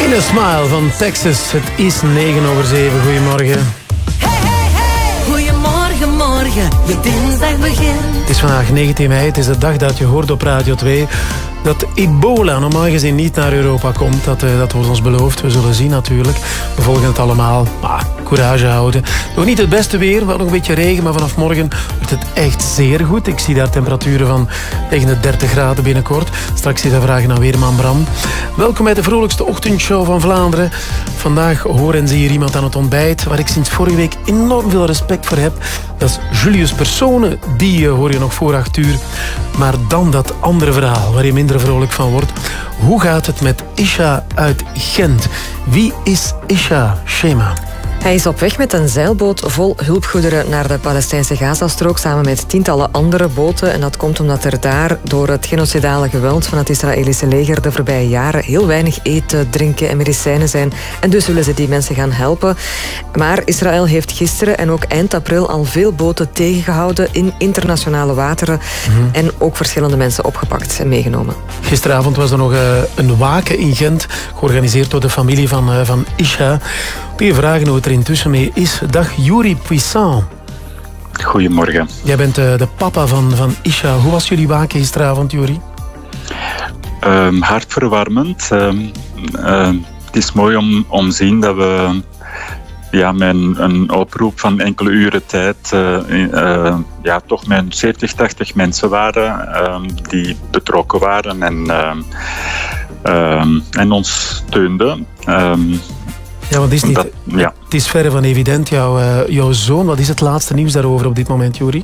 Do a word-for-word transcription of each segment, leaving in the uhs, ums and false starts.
Tina Smile van Texas. Het is negen over zeven. Goedemorgen. Hey, hey, hey. Goedemorgen, morgen. Je dinsdag begint. Het is vandaag negentien mei. Het is de dag dat je hoort op Radio twee dat ebola normaal gezien niet naar Europa komt. Dat, uh, dat wordt ons beloofd. We zullen zien natuurlijk. We volgen het allemaal. Maar courage houden. Nog niet het beste weer. Wel nog een beetje regen. Maar vanaf morgen wordt het echt zeer goed. Ik zie daar temperaturen van tegen de dertig graden binnenkort. Straks zit de vragen aan Weerman Bram. Welkom bij de vrolijkste ochtendshow van Vlaanderen. Vandaag hoor en zie hier iemand aan het ontbijt waar ik sinds vorige week enorm veel respect voor heb. Dat is Julius Persone. Die uh, hoor je nog voor acht uur. Maar dan dat andere verhaal waar je minder vrolijk van wordt. Hoe gaat het met Isha uit Gent? Wie is Isha, Shema? Hij is op weg met een zeilboot vol hulpgoederen naar de Palestijnse Gazastrook samen met tientallen andere boten. En dat komt omdat er daar door het genocidale geweld van het Israëlische leger de voorbije jaren heel weinig eten, drinken en medicijnen zijn. En dus willen ze die mensen gaan helpen. Maar Israël heeft gisteren en ook eind april al veel boten tegengehouden in internationale wateren. Mm-hmm. En ook verschillende mensen opgepakt en meegenomen. Gisteravond was er nog uh, een waken in Gent, georganiseerd door de familie van, uh, van Isha. Die vragen hoe het er intussen mee is. Dag Yuri Puissant. Goedemorgen. Jij bent uh, de papa van, van Isha. Hoe was jullie waken gisteravond, Yuri? Um, hartverwarmend. Um, uh, het is mooi om om te zien dat we ja, met een, een oproep van enkele uren tijd uh, uh, ja, toch met zeventig, tachtig mensen waren uh, die betrokken waren en, uh, uh, en ons steunden. Um, Ja, want het is, niet, dat, ja. het is verre van evident. Jouw, uh, jouw zoon, wat is het laatste nieuws daarover op dit moment, Yuri?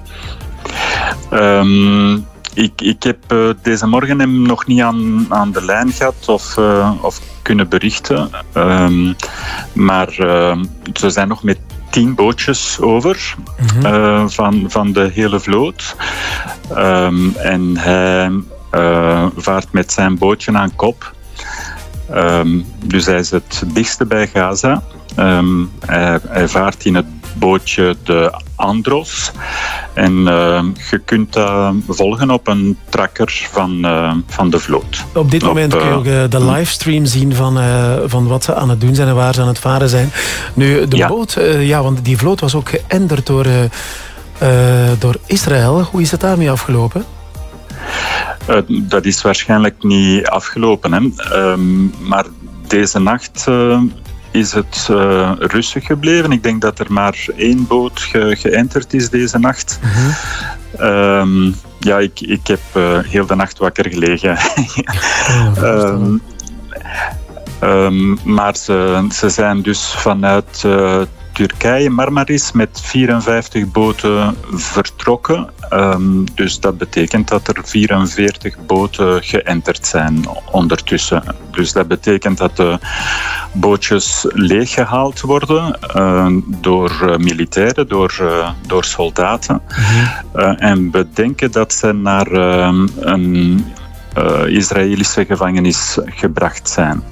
Um, ik, ik heb uh, deze morgen hem nog niet aan, aan de lijn gehad of, uh, of kunnen berichten. Um, maar uh, ze zijn nog met tien bootjes over mm-hmm. uh, van, van de hele vloot. Um, en hij uh, vaart met zijn bootje aan kop. Um, dus hij is het dichtste bij Gaza. Um, hij, hij vaart in het bootje de Andros. En uh, je kunt dat volgen op een tracker van, uh, van de vloot. Op dit moment op, uh, kun je ook uh, de livestream zien van, uh, van wat ze aan het doen zijn en waar ze aan het varen zijn. Nu, de ja. boot, uh, ja, want die vloot was ook geënderd door, uh, uh, door Israël. Hoe is het daarmee afgelopen? Uh, dat is waarschijnlijk niet afgelopen. Hè. Um, maar deze nacht uh, is het uh, rustig gebleven. Ik denk dat er maar één boot ge- geënterd is deze nacht. Mm-hmm. Um, ja, ik, ik heb uh, heel de nacht wakker gelegen. um, um, maar ze, ze zijn dus vanuit Uh, Turkije, Marmaris, met vierenvijftig boten vertrokken. Um, dus dat betekent dat er vierenveertig boten geënterd zijn ondertussen. Dus dat betekent dat de bootjes leeggehaald worden uh, door uh, militairen, door, uh, door soldaten. Mm-hmm. Uh, en we denken dat ze naar uh, een uh, Israëlische gevangenis gebracht zijn.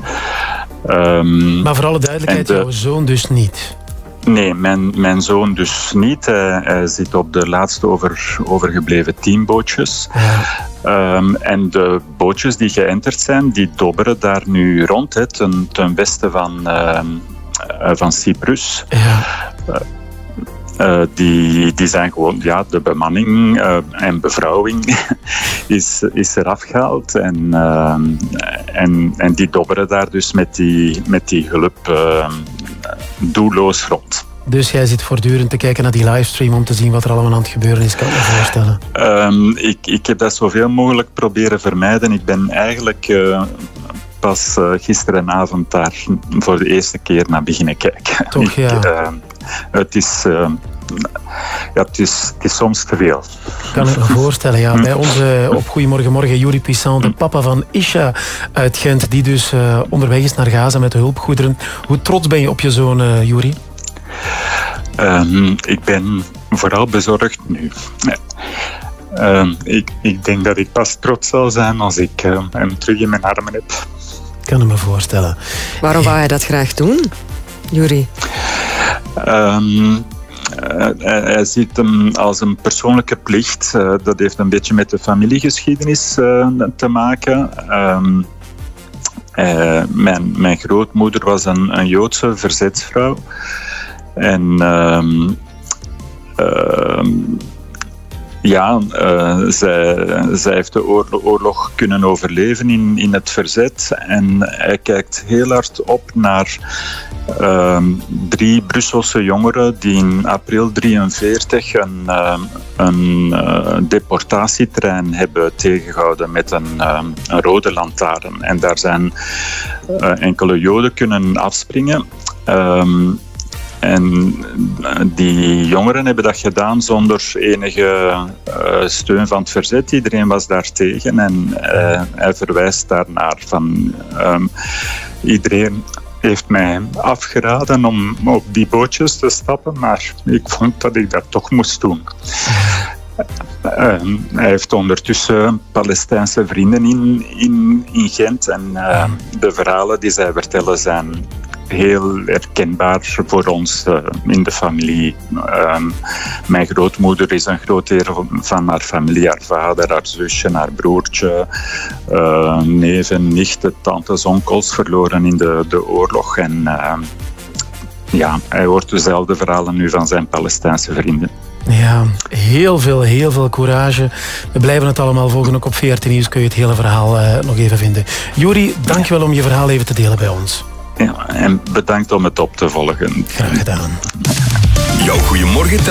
Um, maar voor alle duidelijkheid, de, jouw zoon dus niet? Nee, mijn, mijn zoon dus niet. Hij, hij zit op de laatste over, overgebleven tien bootjes. Ja. Um, en de bootjes die geënterd zijn, die dobberen daar nu rond, hè, ten, ten westen van, uh, uh, van Cyprus. Ja. Uh, Uh, die, die zijn gewoon, ja, de bemanning uh, en bevrouwing is, is eraf gehaald. En, uh, en, en die dobberen daar dus met die, met die hulp uh, doelloos rond. Dus jij zit voortdurend te kijken naar die livestream om te zien wat er allemaal aan het gebeuren is, kan ik me voorstellen? Um, ik, ik heb dat zoveel mogelijk proberen vermijden. Ik ben eigenlijk Uh, pas uh, gisterenavond daar voor de eerste keer naar beginnen kijken. Toch, ja. Ik, uh, het, is, uh, ja, het, is, het is soms te veel. Kan ik me voorstellen, ja. Bij ons uh, op Goedemorgen Morgen, Yuri Puissant, de papa van Isha uit Gent, die dus uh, onderweg is naar Gaza met de hulpgoederen. Hoe trots ben je op je zoon, uh, Yuri? Um, ik ben vooral bezorgd nu. Uh, ik, ik denk dat ik pas trots zal zijn als ik uh, hem terug in mijn armen heb. Ik kan me voorstellen. Waarom wou hij dat graag doen, Yuri? Um, uh, hij ziet hem als een persoonlijke plicht. Uh, dat heeft een beetje met de familiegeschiedenis uh, te maken. Um, Uh, mijn, mijn grootmoeder was een, een Joodse verzetsvrouw. En uh, uh, ja, uh, zij, zij heeft de oorlog, oorlog kunnen overleven in, in het verzet. En hij kijkt heel hard op naar uh, drie Brusselse jongeren die in april drieënveertig een, uh, een uh, deportatietrein hebben tegengehouden met een, uh, een rode lantaarn. En daar zijn uh, enkele Joden kunnen afspringen. Um, En die jongeren hebben dat gedaan zonder enige uh, steun van het verzet. Iedereen was daar tegen en uh, hij verwijst daarnaar van um, iedereen heeft mij afgeraden om op die bootjes te stappen, maar ik vond dat ik dat toch moest doen. Uh, hij heeft ondertussen Palestijnse vrienden in, in, in Gent en uh, de verhalen die zij vertellen zijn heel herkenbaar voor ons uh, in de familie. Uh, mijn grootmoeder is een groot deel van haar familie. Haar vader, haar zusje, haar broertje, uh, neven, nichten, tantes, onkels verloren in de, de oorlog. En uh, ja, hij hoort dezelfde verhalen nu van zijn Palestijnse vrienden. Ja, heel veel, heel veel courage. We blijven het allemaal volgen. Ook op V R T Nieuws kun je het hele verhaal uh, nog even vinden. Juri, dankjewel om je verhaal even te delen bij ons. Ja, en bedankt om het op te volgen. Graag gedaan. Jouw Goeiemorgen